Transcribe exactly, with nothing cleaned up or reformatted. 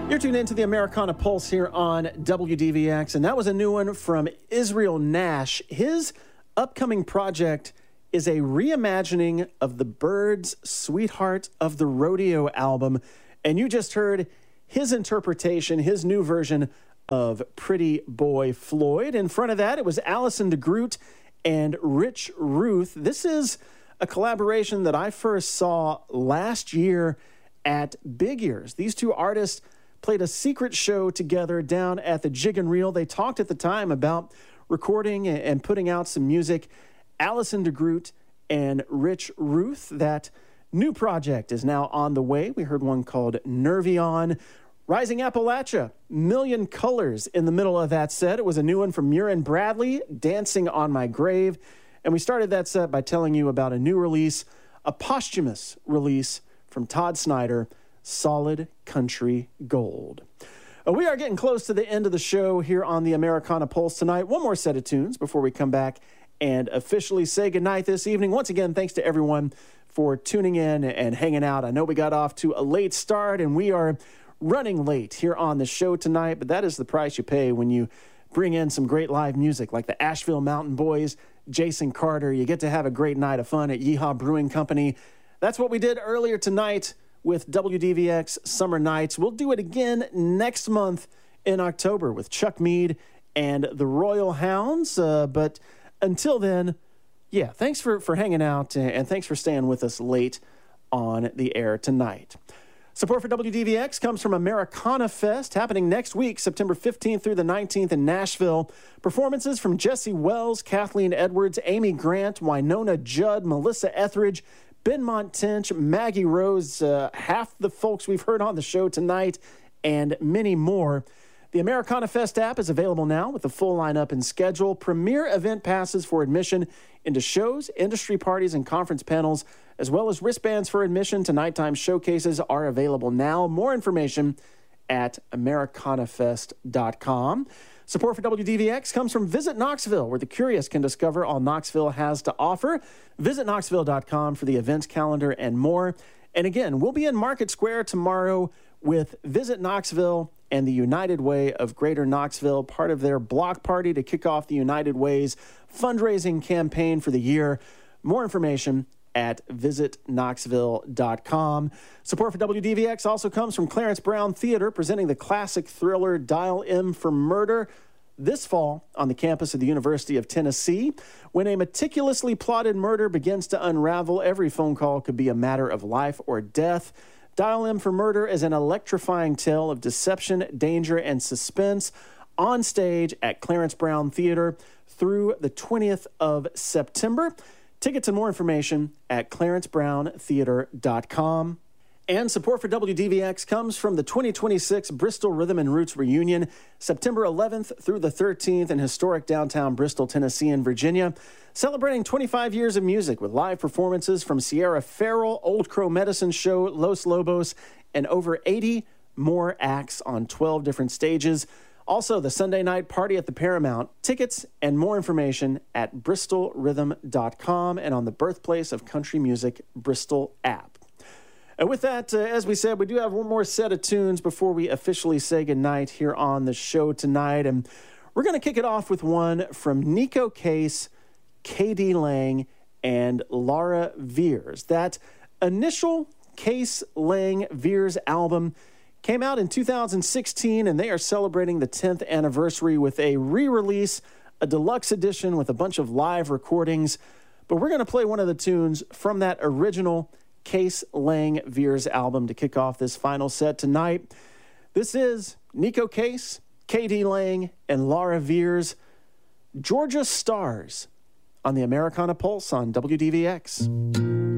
You're tuned into the Americana Pulse here on W D V X, and that was a new one from Israel Nash. His upcoming project is a reimagining of the Byrds' Sweetheart of the Rodeo album, and you just heard his interpretation, his new version of Pretty Boy Floyd. In front of that, it was Alison DeGroot and Rich Ruth. This is a collaboration that I first saw last year at Big Ears. These two artists played a secret show together down at the Jig and Reel. They talked at the time about recording and putting out some music. Alison DeGroot and Rich Ruth, that new project is now on the way. We heard one called Nervion. Rising Appalachia, Million Colors in the middle of that set. It was a new one from Muir and Bradley, Dancing on My Grave. And we started that set by telling you about a new release, a posthumous release from Todd Snyder, Solid Country Gold. Uh, we are getting close to the end of the show here on the Americana Pulse tonight. One more set of tunes before we come back and officially say goodnight this evening. Once again, thanks to everyone for tuning in and hanging out. I know we got off to a late start, and we are running late here on the show tonight, but that is the price you pay when you bring in some great live music like the Asheville Mountain Boys, Jason Carter. You get to have a great night of fun at Yeehaw Brewing Company. That's what we did earlier tonight with W D V X Summer Nights. We'll do it again next month in October with Chuck Mead and the Royal Hounds. Uh, but until then, yeah, thanks for, for hanging out, and thanks for staying with us late on the air tonight. Support for W D V X comes from Americana Fest, happening next week, September fifteenth through the nineteenth in Nashville. Performances from Jesse Wells, Kathleen Edwards, Amy Grant, Winona Judd, Melissa Etheridge, Benmont Tench, Maggie Rose, uh, half the folks we've heard on the show tonight, and many more. The Americana Fest app is available now with the full lineup and schedule. Premier event passes for admission into shows, industry parties, and conference panels, as well as wristbands for admission to nighttime showcases are available now. More information at americana fest dot com. Support for W D V X comes from Visit Knoxville, where the curious can discover all Knoxville has to offer. Visit knoxville dot com for the events calendar and more. And again, we'll be in Market Square tomorrow with Visit Knoxville and the United Way of Greater Knoxville, part of their block party to kick off the United Way's fundraising campaign for the year. More information at visit knoxville dot com. Support for W D V X also comes from Clarence Brown Theater, presenting the classic thriller Dial M for Murder this fall on the campus of the University of Tennessee. When a meticulously plotted murder begins to unravel, every phone call could be a matter of life or death. Dial M for Murder is an electrifying tale of deception, danger, and suspense on stage at Clarence Brown Theater through the twentieth of September. Tickets and more information at clarence brown theater dot com. And support for W D V X comes from the twenty twenty-six Bristol Rhythm and Roots Reunion, September eleventh through the thirteenth in historic downtown Bristol, Tennessee and Virginia. Celebrating twenty-five years of music with live performances from Sierra Farrell, Old Crow Medicine Show, Los Lobos, and over eighty more acts on twelve different stages. Also, the Sunday night party at the Paramount. Tickets and more information at bristol rhythm dot com and on the Birthplace of Country Music Bristol app. And with that, uh, as we said, we do have one more set of tunes before we officially say goodnight here on the show tonight. And we're going to kick it off with one from Neko Case, K D Lang, and Laura Veirs. That initial Case Lang Veirs album came out in two thousand sixteen, and they are celebrating the tenth anniversary with a re-release, a deluxe edition with a bunch of live recordings. But we're going to play one of the tunes from that original Case Lang Veirs album to kick off this final set tonight. This is Neko Case, K D Lang, and Laura Veirs, Georgia Stars, on the Americana Pulse on W D V X.